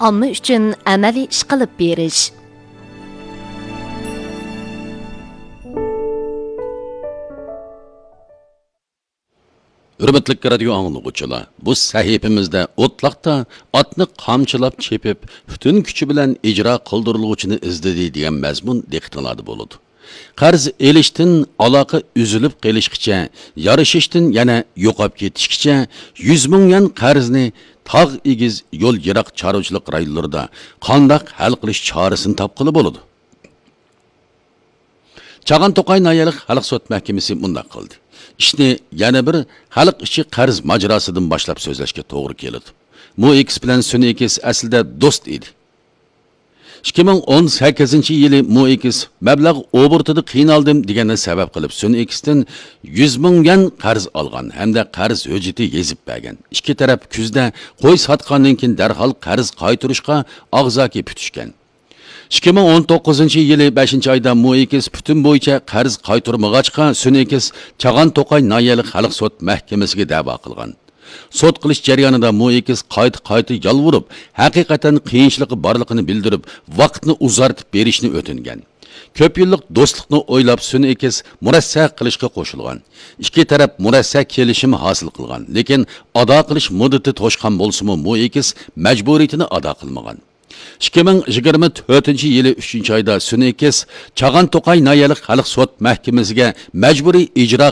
omma uchun amaliy ish qilib berish. Hürmetlik radio anlıqçılar, bu sahifimizde otlaqda atni qamchilab chepib, bütün küçü bilen icra qıldırılğıçını izledi degan mazmun diqqatingizda bo'ladi. Qarz elishdan aloqa üzülüp qelishgacha, yarışishdan yana yo'qab ketishgacha 100 ming yan qarzni tog' egiz yo'l yiroq chorvachilik rayonlarida qandoq hal qilish chorasini topqili bo'ladi. Chag'an To'qay noyalik xalq sud mahkamasi bunday qildi. İşni yana bir xalq ichi qarz majrosidan boshlab so'zlashga to'g'ri keladi. Bu X bilan Sun X aslida do'st edi. 2018-yili Mu X mablag' oburtida qiynaldim deganni sabab qilib Sun X'dan 100 ming yan qarz olgan hamda qarz hujjati yezib bergan. İki taraf kuzda qo'y sotgandan keyin darhol qarz qaytarishga og'zaki putishgan. 2019-yili 5-oyda Mu X bütün bo'yicha qarz qaytarmag'achqa Sun X Chag'an To'qay noyalik xalq sud mahkamasiga da'vo qilgan. Sud qilish jarayonida Mu X qayta yolvurib, haqiqatan qiyinchiligi borligini bildirib, vaqtni uzartib berishni o'tingan. Ko'p yillik do'stlikni o'ylab Sun X murassa qilishga qo'shilgan. Ikki taraf murassa kelishim hosil qilgan, lekin ado qilish muddati to'shqan bo'lsa-mu Mu X majburiyatini ado qilmagan. 2024-yili 3-oyda Sun X Chag'an To'qay noyalik xalq sud mahkamasiga majburiy ijro